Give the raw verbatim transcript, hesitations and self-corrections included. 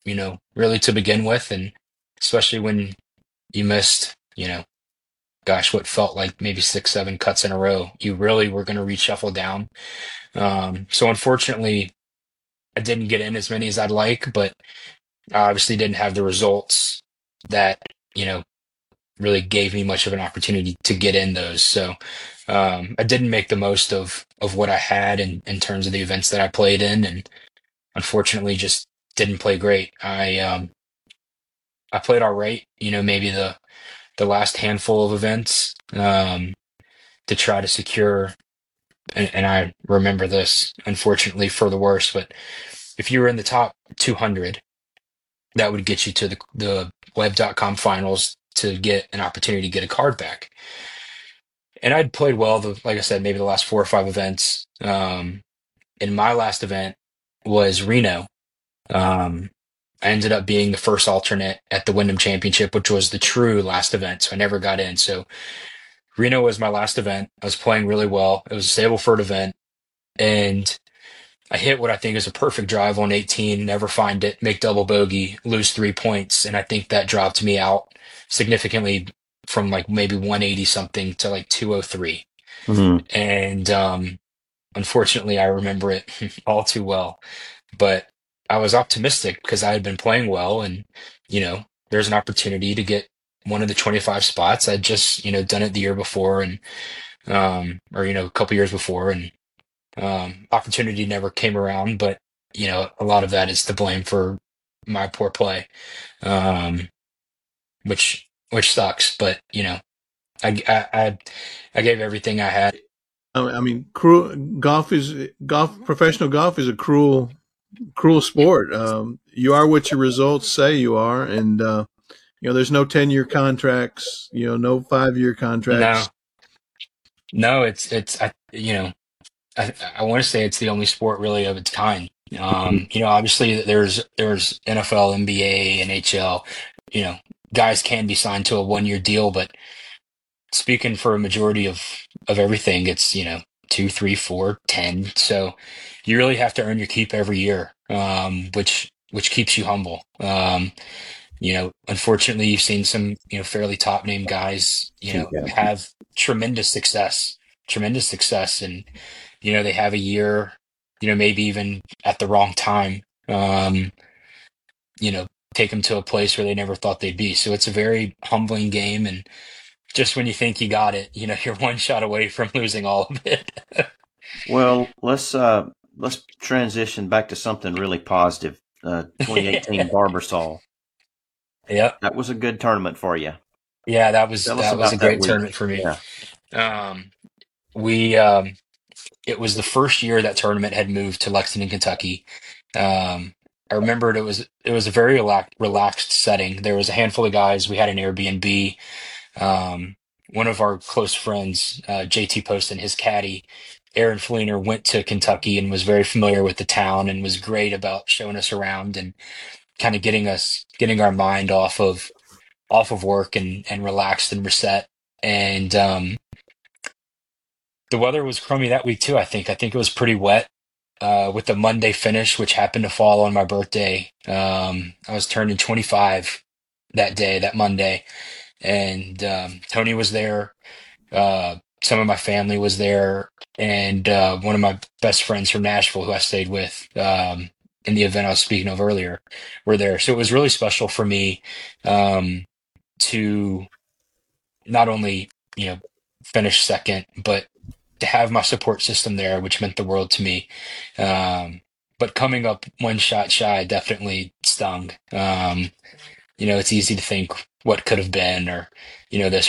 you know, really to begin with. And especially when you missed, you know, gosh, what felt like maybe six, seven cuts in a row, you really were going to reshuffle down. Um, so unfortunately, I didn't get in as many as I'd like, but I obviously didn't have the results that, you know, really gave me much of an opportunity to get in those. So um, I didn't make the most of of what I had in in terms of the events that I played in, and unfortunately, just didn't play great. I um, I played all right, you know, maybe the the last handful of events um, to try to secure. And, and I remember this, unfortunately, for the worse. But if you were in the top two hundred, that would get you to the the web dot com finals to get an opportunity to get a card back. And I'd played well, the, like I said, maybe the last four or five events. Um, and my last event was Reno. Um, I ended up being the first alternate at the Wyndham Championship, which was the true last event. So I never got in. So Reno was my last event. I was playing really well. It was a Stableford event. And I hit what I think is a perfect drive on eighteen, never find it, make double bogey, lose three points. And I think that dropped me out significantly from like maybe one eighty something to like two oh three. Mhm. And um, unfortunately, I remember it all too well. But I was optimistic because I had been playing well, and you know, there's an opportunity to get one of the twenty-five spots. I'd just you know done it the year before, and um, or you know, a couple years before, and um, opportunity never came around. But you know, a lot of that is to blame for my poor play, um, which which sucks. But you know, I I I, I gave everything I had. I I mean, cruel golf is golf. Professional golf is a cruel, cruel sport. Um, you are what your results say you are, and uh, you know, there's no ten year contracts. You know, no five year No, contracts. no, it's it's I you know. I, I want to say it's the only sport really of its kind. Um, you know, obviously there's there's N F L, N B A, N H L. You know, guys can be signed to a one year deal, but speaking for a majority of of everything, it's you know two, three, four, ten. So you really have to earn your keep every year, um, which which keeps you humble. Um, you know, unfortunately, you've seen some you know fairly top name guys you know Yeah. have tremendous success, tremendous success, and you know, they have a year, you know, maybe even at the wrong time, um, you know, take them to a place where they never thought they'd be. So it's a very humbling game. And just when you think you got it, you know, you're one shot away from losing all of it. Well, let's uh let's transition back to something really positive. Uh, twenty eighteen Barbasol. Yep. That was a good tournament for you. Yeah, that was Tell us that was a about that great week. tournament for me. Yeah. Um, we um, it was the first year that tournament had moved to Lexington, Kentucky. Um, I remembered it was it was a very relax, relaxed setting. There was a handful of guys. We had an Airbnb. Um, one of our close friends, uh, J T Poston, his caddy, Aaron Fleener, went to Kentucky and was very familiar with the town and was great about showing us around and kind of getting us getting our mind off of off of work and and relaxed and reset. And um, the weather was crummy that week too. I think I think it was pretty wet. Uh, with the Monday finish, which happened to fall on my birthday, um, I was turning twenty-five that day, that Monday, and um, Tony was there. Uh, some of my family was there, and uh, one of my best friends from Nashville, who I stayed with um, in the event I was speaking of earlier, were there. So it was really special for me um, to not only, you know, finish second, but to have my support system there, which meant the world to me. Um, but coming up one shot shy definitely stung. Um, you know, it's easy to think what could have been, or you know, this